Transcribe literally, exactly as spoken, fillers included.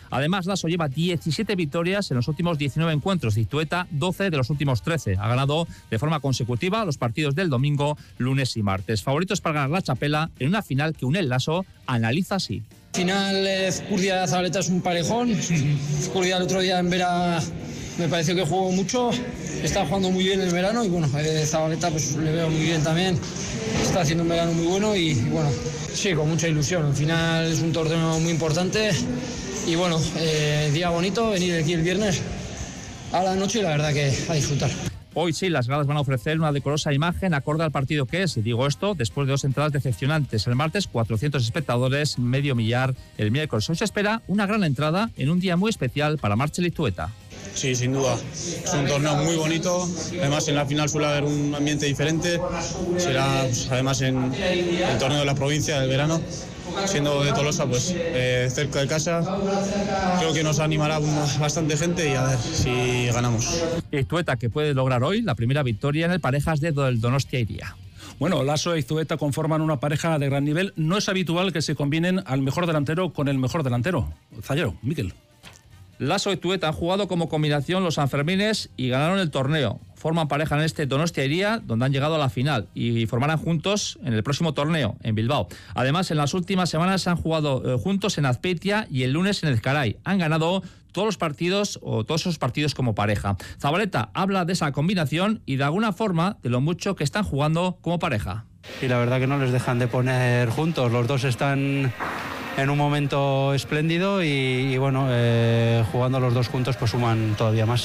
Además, Lasso lleva diecisiete victorias en los últimos diecinueve encuentros, Iztueta doce de los últimos trece. Ha ganado de forma consecutiva los partidos del domingo, lunes y martes. Favoritos para ganar la txapela en una final que Unai Lasso analiza así. Final, Ezcurdia Zabaleta es un parejón. Ezcurdia el otro día en Vera me pareció que jugó mucho, está jugando muy bien el verano y bueno, eh, Zabaleta pues le veo muy bien también, está haciendo un verano muy bueno y, y bueno, sí, con mucha ilusión. Al final es un torneo muy importante y bueno, eh, día bonito, venir aquí el viernes a la noche y la verdad que a disfrutar. Hoy sí, las gradas van a ofrecer una decorosa imagen acorde al partido que es. Digo esto después de dos entradas decepcionantes. El martes, cuatrocientos espectadores, medio millar el miércoles. Hoy se espera una gran entrada en un día muy especial para Martxel Iztueta. Sí, sin duda. Es un torneo muy bonito. Además, en la final suele haber un ambiente diferente. Será, pues, además, en el torneo de la provincia del verano. Siendo de Tolosa, pues eh, cerca de casa, creo que nos animará bastante gente y a ver si ganamos. Iztueta, que puede lograr hoy la primera victoria en el parejas de Donostia Iria. Bueno, Lasso e Iztueta conforman una pareja de gran nivel. No es habitual que se combinen al mejor delantero con el mejor delantero. Zallero, Miquel. Lasso y Iztueta han jugado como combinación los Sanfermines y ganaron el torneo. Forman pareja en este Donostia Iria, donde han llegado a la final, y formarán juntos en el próximo torneo, en Bilbao. Además, en las últimas semanas han jugado eh, juntos en Azpeitia y el lunes en Ezcaray. Han ganado todos los partidos, o todos esos partidos como pareja. Zabaleta habla de esa combinación y de alguna forma de lo mucho que están jugando como pareja. Y la verdad que no les dejan de poner juntos, los dos están en un momento espléndido y, y bueno, eh, jugando los dos juntos pues suman todavía más.